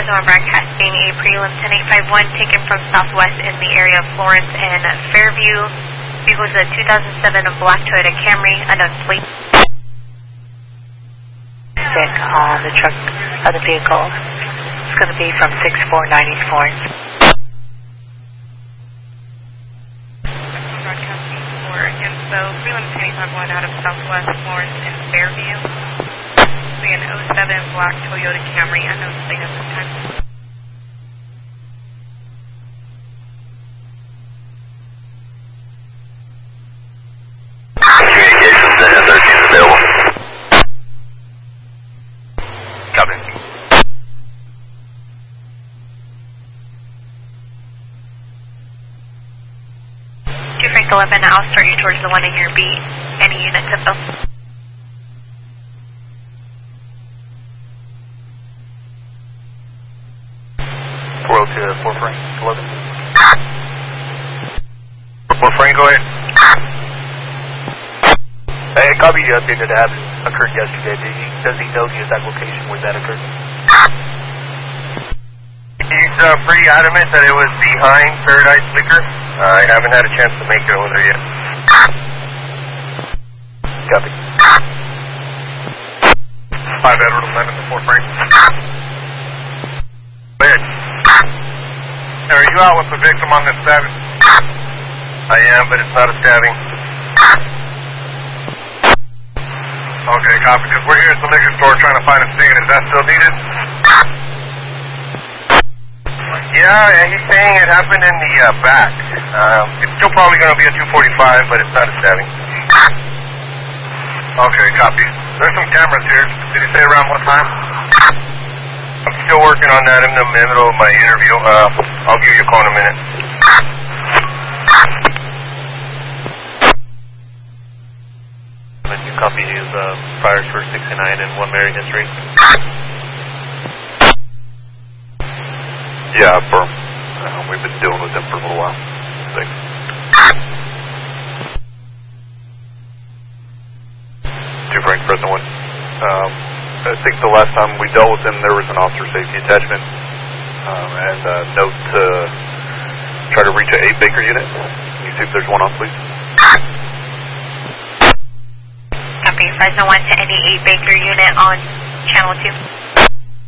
Fresno, I'm broadcasting a prelim 10851 taken from Southwest in the area of Florence and Fairview. Vehicle is a 2007 black Toyota Camry, unknown plate. Sick on the truck of the vehicle. It's going to be from 6490 Florence. Broadcasting for info, prelim 10851 out of Southwest Florence and Fairview. An 07 black Toyota Camry, unknown plate at this time. Communications to 1013 is available. Copy. 2 Frank 11, I'll start you towards the one in your beat. Any units info? 402 4 Frank 11. 4 Frank, go ahead. Hey, copy you updated that occurred yesterday. Does he know the exact location where that occurred? He's pretty adamant that it was behind Paradise Liquor. I haven't had a chance to make it over there yet. Copy. 5 Edward 11 to 4 Frank. Go ahead. Are you out with the victim on this stabbing? I am, but it's not a stabbing. Okay, copy, because we're here at the liquor store trying to find a scene. Is that still needed? Yeah, he's saying it happened in the back. It's still probably going to be a 245, but it's not a stabbing. Okay, copy. There's some cameras here. Did he say around what time? I'm still working on that in the middle of my interview. I'll give you a call in a minute. And you copy his priors for 69 and 1 married history? Yeah, firm. We've been dealing with them for a little while. Thanks. 2 Frank, Fresno 1. I think the last time we dealt with him, there was an officer safety attachment and a note to try to reach an 8 Baker unit. Can you see if there's one on, please? Copy, Fresno 1 to any 8 Baker unit on channel 2.